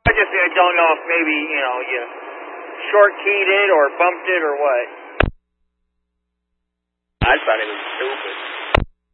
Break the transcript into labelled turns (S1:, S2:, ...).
S1: I just don't know if maybe, you short keyed it or bumped it or what.
S2: I thought it was stupid.